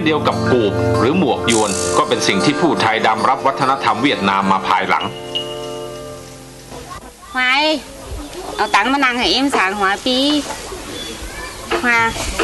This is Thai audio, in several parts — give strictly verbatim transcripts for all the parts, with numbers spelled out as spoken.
เดียวกับกูบหรือหมวกยวนก็เป็นสิ่งที่ผู้ไทยดำรับวัฒนธรรมเวียดนามมาภายหลังไว้เอาตังค์มานั่งให้เอ็มสางหัวปีมา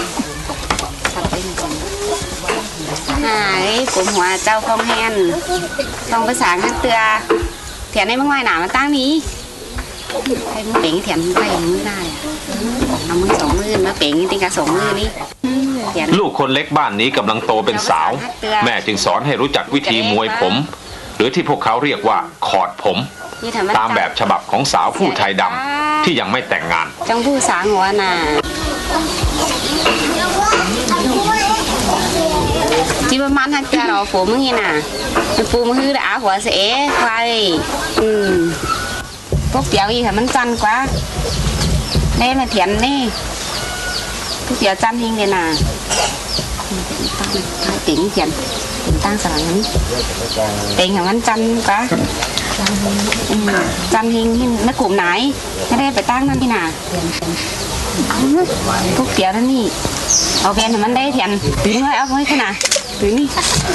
หายผมหัวเจ้าฟองแฮนฟองภาษาฮักเตือเถียนในมังไม้หนามาตั้งนี้ให้มึงเป่งเถียนไปมึงได้เอามึงสองมือมาเป่งติงกะสองมือนี่ลูกคนเล็กบ้านนี้กำลังโตเป็นสาวแม่จึงสอนให้รู้จักวิธีมวยผมหรือที่พวกเขาเรียกว่าขอดผมตามแบบฉบับของสาวผู้ไทยดำที่ยังไม่แต่งงานจังผู้สางหัวน่ะจีบมันฮักเตือเราผมมึงนี่น่ะปูมือด่าหัวเสะควายอืมพวกเปียวอีกค่ะมันจันกว่าเน่มาเถียนนี่พวกเปียวจันหิงเลยน่ะตั้งติ๋งเถียนตั้งสลังนี้ติ๋งค่ะมันจันกว่าจันหิงนักกลุ่มไหนไม่ได้ไปตั้งนั่นที่น่ะพวกเปียวนั่นนี่เอาแบนให้มันได้เถียนถึงเลยเอาไว้ขนาดถึงนี่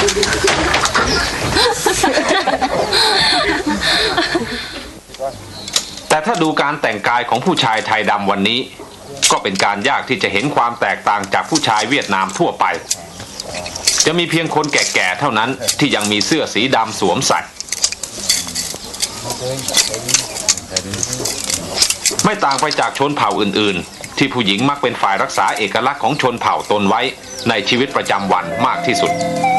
แต่ถ้าดูการแต่งกายของผู้ชายไทยดำวันนี้ก็เป็นการยากที่จะเห็นความแตกต่างจากผู้ชายเวียดนามทั่วไปจะมีเพียงคนแก่ๆเท่านั้นที่ยังมีเสื้อสีดำสวมใส่ไม่ต่างไปจากชนเผ่าอื่นๆที่ผู้หญิงมักเป็นฝ่ายรักษาเอกลักษณ์ของชนเผ่าตนไว้ในชีวิตประจำวันมากที่สุด